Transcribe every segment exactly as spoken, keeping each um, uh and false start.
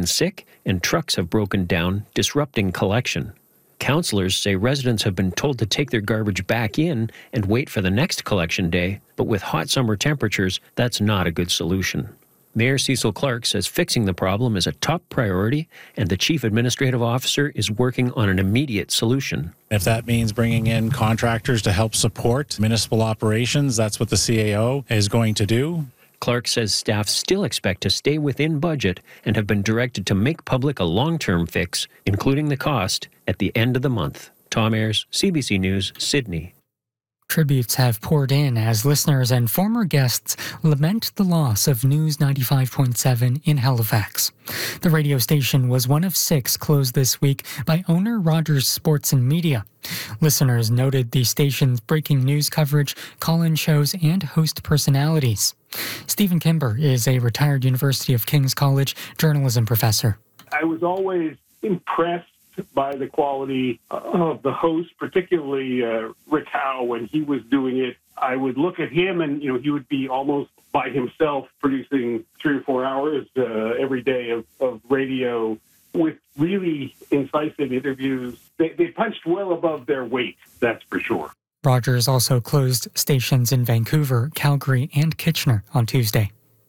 been sick and trucks have broken down, disrupting collection. Councillors say residents have been told to take their garbage back in and wait for the next collection day, but with hot summer temperatures, that's not a good solution. Mayor Cecil Clark says fixing the problem is a top priority, and the Chief Administrative Officer is working on an immediate solution. If that means bringing in contractors to help support municipal operations, that's what the C A O is going to do. Clark says staff still expect to stay within budget and have been directed to make public a long-term fix, including the cost, at the end of the month. Tom Ayers, C B C News, Sydney. Tributes have poured in as listeners and former guests lament the loss of News ninety-five point seven in Halifax. The radio station was one of six closed this week by owner Rogers Sports and Media. Listeners noted the station's breaking news coverage, call-in shows, and host personalities. Stephen Kimber is a retired University of King's College journalism professor. I was always impressed by the quality of the host, particularly uh, Rick Howe when he was doing it. I would look at him and, you know, he would be almost by himself producing three or four hours uh, every day of, of radio with really incisive interviews. They, they punched well above their weight, that's for sure. Rogers also closed stations in Vancouver, Calgary, and Kitchener on Tuesday.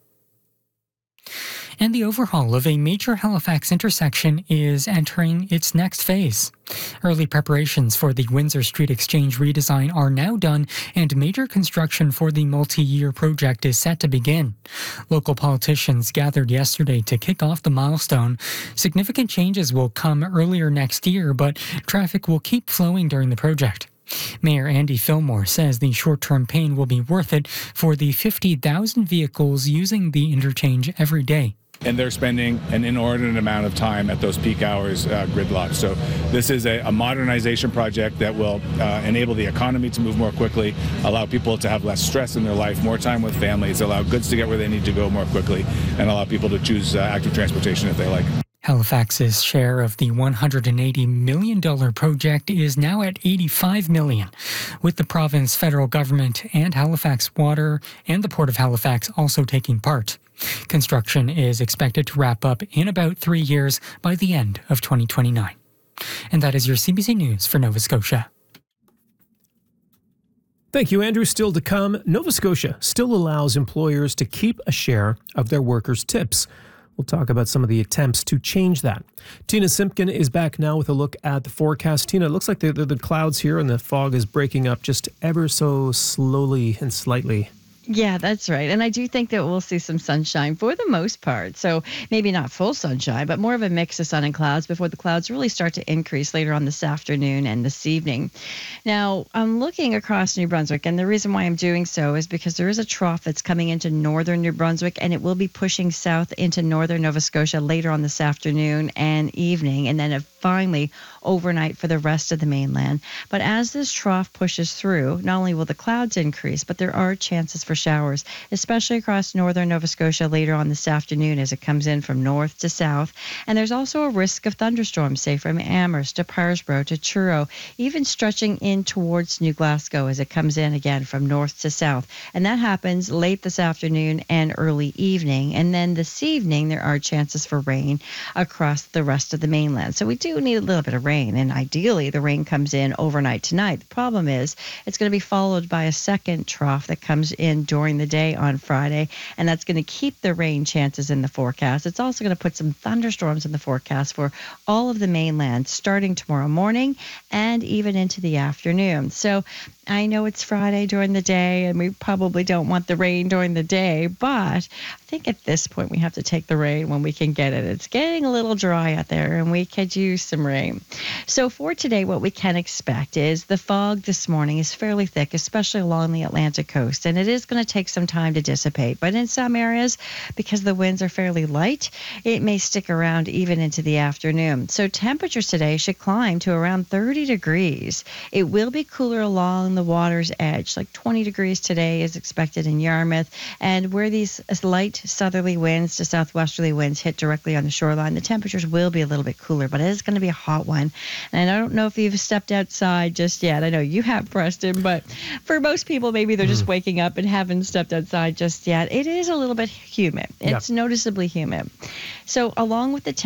And the overhaul of a major Halifax intersection is entering its next phase. Early preparations for the Windsor Street Exchange redesign are now done, and major construction for the multi-year project is set to begin. Local politicians gathered yesterday to kick off the milestone. Significant changes will come earlier next year, but traffic will keep flowing during the project. Mayor Andy Fillmore says the short-term pain will be worth it for the fifty thousand vehicles using the interchange every day. And they're spending an inordinate amount of time at those peak hours uh, gridlocked. So this is a, a modernization project that will uh, enable the economy to move more quickly, allow people to have less stress in their life, more time with families, allow goods to get where they need to go more quickly, and allow people to choose uh, active transportation if they like. Halifax's share of the one hundred eighty million dollars project is now at eighty-five million dollars, with the province, federal government, and Halifax Water and the Port of Halifax also taking part. Construction is expected to wrap up in about three years by the end of twenty twenty-nine. And that is your C B C News for Nova Scotia. Thank you, Andrew. Still to come, Nova Scotia still allows employers to keep a share of their workers' tips. We'll talk about some of the attempts to change that. Tina Simpkin is back now with a look at the forecast. Tina, it looks like the, the, the clouds here and the fog is breaking up just ever so slowly and slightly. Yeah, that's right. And I do think that we'll see some sunshine for the most part. So maybe not full sunshine, but more of a mix of sun and clouds before the clouds really start to increase later on this afternoon and this evening. Now, I'm looking across New Brunswick, and the reason why I'm doing so is because there is a trough that's coming into northern New Brunswick, and it will be pushing south into northern Nova Scotia later on this afternoon and evening, and then finally overnight for the rest of the mainland. But as this trough pushes through, not only will the clouds increase, but there are chances for showers, especially across northern Nova Scotia later on this afternoon as it comes in from north to south. And there's also a risk of thunderstorms, say from Amherst to Parsbro to Truro, even stretching in towards New Glasgow as it comes in again from north to south. And that happens late this afternoon and early evening. And then this evening, there are chances for rain across the rest of the mainland. So we do need a little bit of rain, and ideally the rain comes in overnight tonight. The problem is it's going to be followed by a second trough that comes in during the day on Friday, and that's going to keep the rain chances in the forecast. It's also going to put some thunderstorms in the forecast for all of the mainland starting tomorrow morning and even into the afternoon. So I know it's Friday during the day, and we probably don't want the rain during the day, but I think at this point we have to take the rain when we can get it. It's getting a little dry out there, and we could use some rain. So for today, what we can expect is the fog this morning is fairly thick, especially along the Atlantic coast, and it is going to take some time to dissipate. But in some areas, because the winds are fairly light, it may stick around even into the afternoon. So temperatures today should climb to around thirty degrees. It will be cooler along the water's edge, like twenty degrees today is expected in Yarmouth, and where these light southerly winds to southwesterly winds hit directly on the shoreline, the temperatures will be a little bit cooler, but it is going to be a hot one. And I don't know if you've stepped outside just yet. I know you have, Preston, but for most people, maybe they're just waking up and haven't stepped outside just yet. It is a little bit humid. It's yep. noticeably humid. So along with the